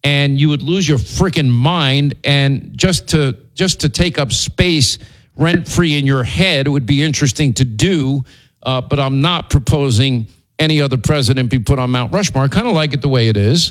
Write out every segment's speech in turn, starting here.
and you would lose your freaking mind. And just to take up space rent-free in your head, it would be interesting to do. But I'm not proposing any other president be put on Mount Rushmore. I kind of like it the way it is.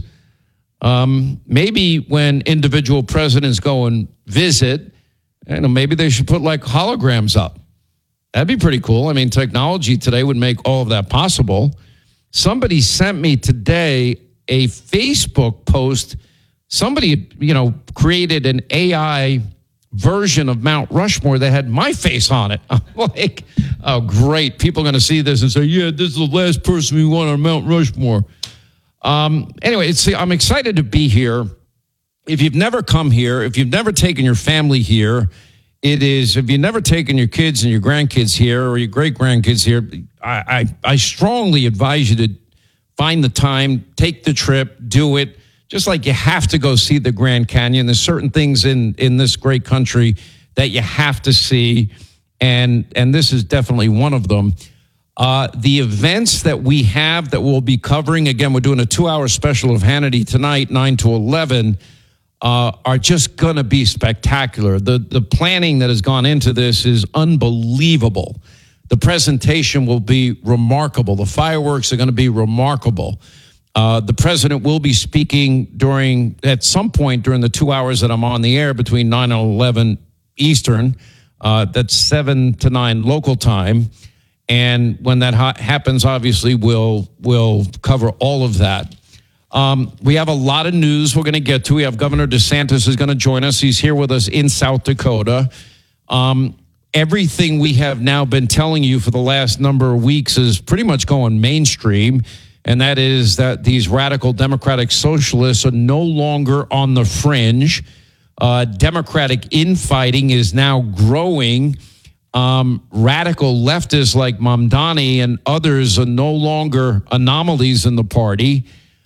Maybe when individual presidents go and visit, maybe they should put like holograms up. That'd be pretty cool. I mean, technology today would make all of that possible. Somebody sent me today a Facebook post. Somebody, created an AI version of Mount Rushmore that had my face on it. I'm like, oh, great. People are going to see this and say, yeah, this is the last person we want on Mount Rushmore. Anyway, I'm excited to be here. If you've never come here, if you've never taken your family here, if you've never taken your kids and your grandkids here or your great-grandkids here, I strongly advise you to find the time, take the trip, do it. Just like you have to go see the Grand Canyon. There's certain things in this great country that you have to see, and this is definitely one of them. The events that we have that we'll be covering, again, we're doing a 2-hour special of Hannity tonight, 9 to 11, are just going to be spectacular. The planning that has gone into this is unbelievable. The presentation will be remarkable. The fireworks are going to be remarkable. The president will be speaking at some point during the 2 hours that I'm on the air between 9 and 11 Eastern. That's 7 to 9 local time. And when that happens, obviously, we'll cover all of that. We have a lot of news we're going to get to. We have Governor DeSantis is going to join us. He's here with us in South Dakota. Everything we have now been telling you for the last number of weeks is pretty much going mainstream, and that is that these radical Democratic socialists are no longer on the fringe. Democratic infighting is now growing. Radical leftists like Mamdani and others are no longer anomalies in the party.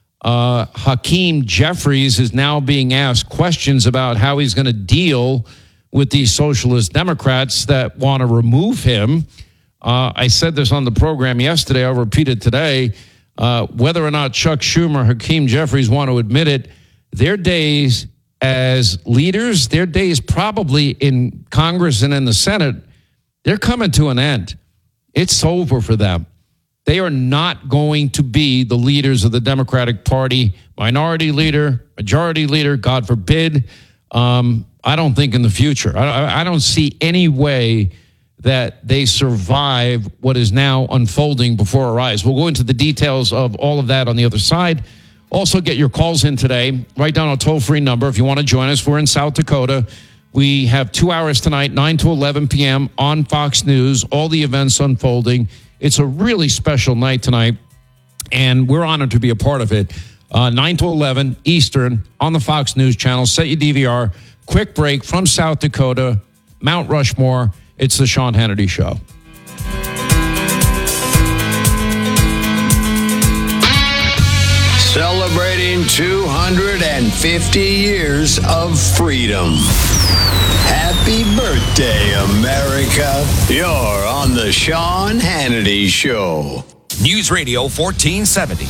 Hakeem Jeffries is now being asked questions about how he's going to deal with these socialist Democrats that want to remove him. I said this on the program yesterday. I'll repeat it today. Whether or not Chuck Schumer, Hakeem Jeffries want to admit it, their days as leaders, their days probably in Congress and in the Senate, they're coming to an end. It's over for them. They are not going to be the leaders of the Democratic Party, minority leader, majority leader, God forbid. I don't think in the future. I don't see any way that they survive what is now unfolding before our eyes. We'll go into the details of all of that on the other side. Also, get your calls in today. Write down a toll-free number if you want to join us. We're in South Dakota. We have 2 hours tonight, 9 to 11 p.m. on Fox News, all the events unfolding. It's a really special night tonight, and we're honored to be a part of it. 9 to 11 Eastern on the Fox News channel. Set your DVR. Quick break from South Dakota, Mount Rushmore. It's the Sean Hannity Show. Celebrating 250 years of freedom. Happy birthday, America. You're on the Sean Hannity Show. News Radio 1470.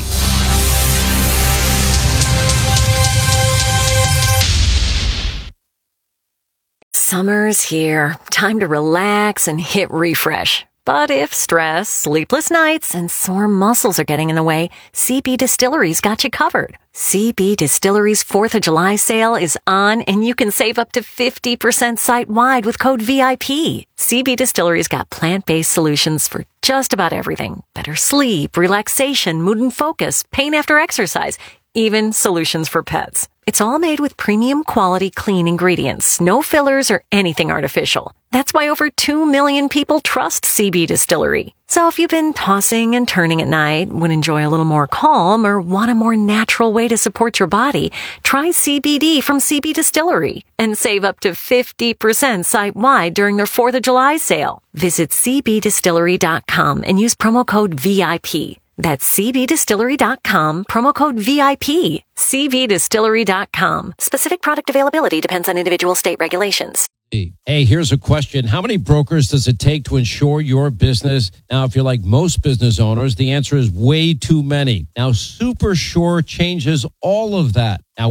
Summer's here. Time to relax and hit refresh. But if stress, sleepless nights, and sore muscles are getting in the way, CB Distillery's got you covered. CB Distillery's 4th of July sale is on, and you can save up to 50% site-wide with code VIP. CB Distillery's got plant-based solutions for just about everything. Better sleep, relaxation, mood and focus, pain after exercise, even solutions for pets. It's all made with premium quality clean ingredients, no fillers or anything artificial. That's why over 2 million people trust CB Distillery. So if you've been tossing and turning at night, would enjoy a little more calm, or want a more natural way to support your body, try CBD from CB Distillery and save up to 50% site-wide during their 4th of July sale. Visit cbdistillery.com and use promo code VIP. That's cbdistillery.com, promo code VIP. cbdistillery.com. Specific product availability depends on individual state regulations. Hey, here's a question. How many brokers does it take to insure your business? Now, if you're like most business owners, the answer is way too many. Now, Super Sure changes all of that. Now,